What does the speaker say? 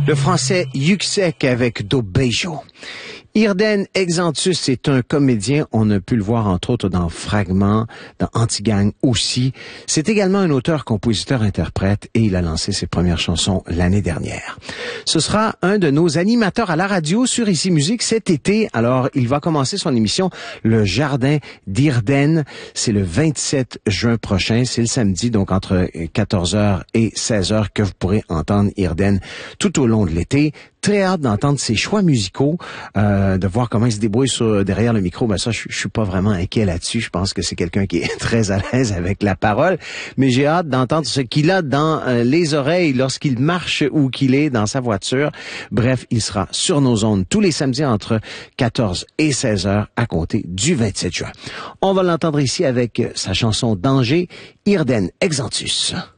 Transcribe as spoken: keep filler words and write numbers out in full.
Le français Yuxek avec Do Beijo. Irden Exantus est un comédien, on a pu le voir entre autres dans Fragments, dans Anti-Gang aussi. C'est également un auteur, compositeur, interprète et il a lancé ses premières chansons l'année dernière. Ce sera un de nos animateurs à la radio sur Ici Musique cet été. Alors, il va commencer son émission Le Jardin d'Irden. C'est le vingt-sept juin prochain, c'est le samedi, donc entre quatorze heures et seize heures que vous pourrez entendre Irden tout au long de l'été. Très hâte d'entendre ses choix musicaux, euh, de voir comment il se débrouille sur, derrière le micro. Ben ça, je, je suis pas vraiment inquiet là-dessus. Je pense que c'est quelqu'un qui est très à l'aise avec la parole. Mais j'ai hâte d'entendre ce qu'il a dans euh, les oreilles lorsqu'il marche ou qu'il est dans sa voiture. Bref, il sera sur nos ondes tous les samedis entre quatorze et seize heures à compter du vingt-sept juin. On va l'entendre ici avec sa chanson Danger, Irden Exantus.